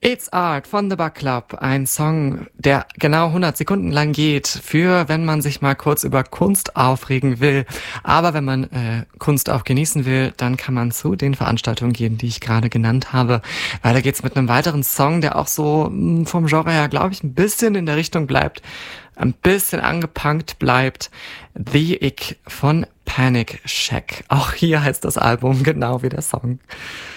It's Art von The Bug Club, ein Song, der genau 100 Sekunden lang geht, für wenn man sich mal kurz über Kunst aufregen will. Aber wenn man Kunst auch genießen will, dann kann man zu den Veranstaltungen gehen, die ich gerade genannt habe. Weil da geht's mit einem weiteren Song, der auch so vom Genre her, glaube ich, ein bisschen in der Richtung bleibt, ein bisschen angepunkt bleibt. The Ick von Panic Shack. Auch hier heißt das Album genau wie der Song.